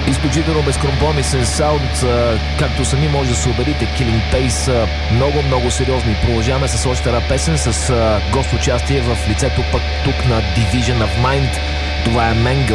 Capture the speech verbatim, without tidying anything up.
Изключително безкомпромисен саунд, както сами може да се убедите. Killing Pace са много, много сериозни. Продължаваме с още една песен с гост участие в лицето пък тук на Division of Mind. Това е Mangle.